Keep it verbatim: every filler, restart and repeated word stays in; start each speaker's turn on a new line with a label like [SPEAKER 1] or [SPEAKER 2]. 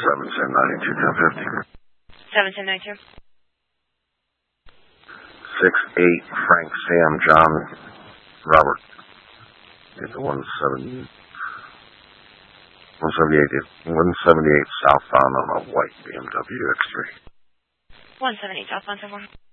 [SPEAKER 1] seven ten ninety-two ten fifty.
[SPEAKER 2] seven ten ninety-two.
[SPEAKER 1] six eight Frank Sam John Robert. Get the one seven one seventy eight one seventy eight southbound on a white B M W X three.
[SPEAKER 2] one seventy-eight southbound, seven.